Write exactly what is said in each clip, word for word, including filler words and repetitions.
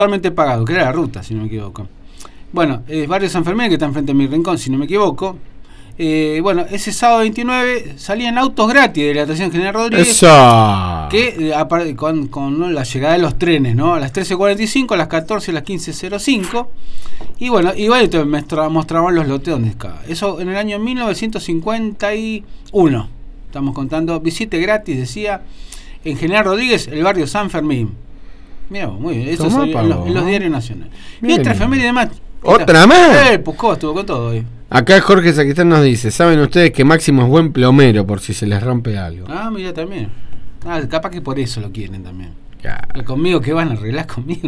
totalmente pagado, que era la ruta, si no me equivoco. Bueno, es Barrio San Fermín, que está enfrente de mi rincón, si no me equivoco. Eh, bueno, ese sábado veintinueve salían autos gratis de la estación General Rodríguez. ¡Eso! Que eh, con, con ¿no? la llegada de los trenes, ¿no? A las trece cuarenta y cinco, a las catorce, a las quince cero cinco. Y bueno, y bueno, te mostraban los lotes donde estaba. Eso en el año mil novecientos cincuenta y uno. Estamos contando, visite gratis, decía, en General Rodríguez, el barrio San Fermín. Mira, muy bien, eso salió en, los, en los diarios nacionales. Bien, y otra efeméride más. ¿Otra más? Eh, Puscó estuvo con todo hoy. Acá Jorge Saquistán nos dice, ¿saben ustedes que Máximo es buen plomero por si se les rompe algo? Ah, mira, también. Ah, capaz que por eso lo quieren también. Claro. Conmigo, ¿qué van a arreglar conmigo?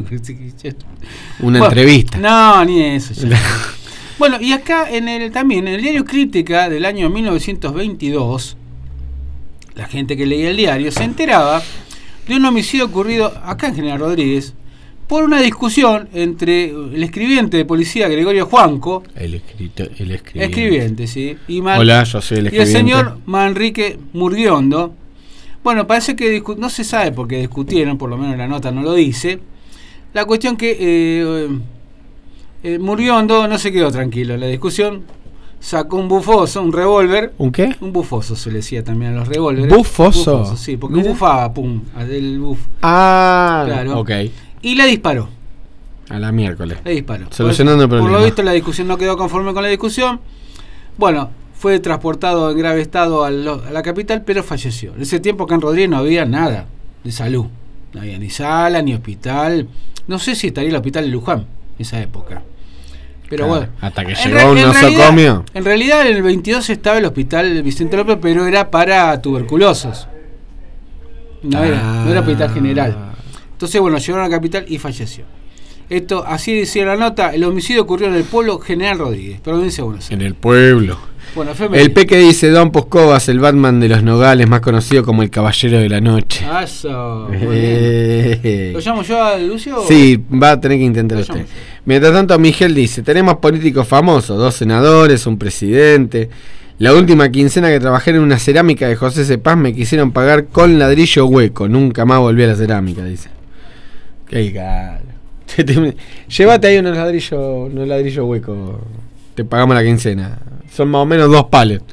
Una bueno, entrevista. No, ni eso. Ya. Bueno, y acá en el también, en el diario Crítica del año mil novecientos veintidós, la gente que leía el diario se enteraba de un homicidio ocurrido acá en General Rodríguez por una discusión entre el escribiente de policía Gregorio Juanco, el, escrito, el escribiente, escribiente sí, y, Man, Hola, yo soy el escribiente, y el señor Manrique Murguiondo. Bueno, parece que discu- no se sabe por qué discutieron, por lo menos la nota no lo dice. La cuestión que eh, eh, Murguiondo no se quedó tranquilo en la discusión, sacó un bufoso, un revólver. ¿Un qué? Un bufoso se le decía también a los revólveres. ¿Bufoso? Bufoso, sí, porque Mira. bufaba, pum, del buf. Ah, claro. Ok. Y le disparó. A la miércoles. Le disparó. Solucionando el por, problema. Por lo visto la discusión no quedó conforme con la discusión. Bueno, fue transportado en grave estado a, lo, a la capital, pero falleció. En ese tiempo acá en Rodríguez no había nada de salud. No había ni sala, ni hospital. No sé si estaría el hospital de Luján en esa época. Pero claro, bueno. Hasta que en llegó re, un en nosocomio. En realidad en el veintidós estaba el hospital Vicente López, pero era para tuberculosos. No, ah. era, no era hospital general. Entonces, bueno, llegaron a la capital y falleció. Esto, así decía la nota, el homicidio ocurrió en el pueblo General Rodríguez, provincia de Buenos Aires. En el pueblo. Bueno, el Peque dice, Don Puscovas, el Batman de los Nogales, más conocido como el Caballero de la Noche. Ah, eso. Eh. ¿Lo llamo yo a Lucio? Sí, va a tener que intentar usted. Mientras tanto, Miguel dice, tenemos políticos famosos, dos senadores, un presidente. La última quincena que trabajé en una cerámica de José Cepaz me quisieron pagar con ladrillo hueco. Nunca más volví a la cerámica, dice. Qué caro. Llévate ahí unos ladrillos, unos ladrillos huecos. Te pagamos la quincena. Son más o menos dos palets.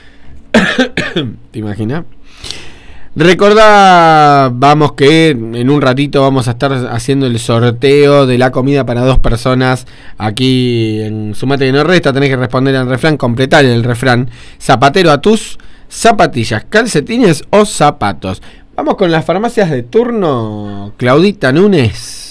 ¿Te imaginas? Recordá, vamos que en un ratito vamos a estar haciendo el sorteo de la comida para dos personas aquí en Sumate que no resta. Tenés que responder al refrán, completar el refrán. Zapatero a tus zapatillas, calcetines o zapatos. Vamos con las farmacias de turno, Claudita Núñez.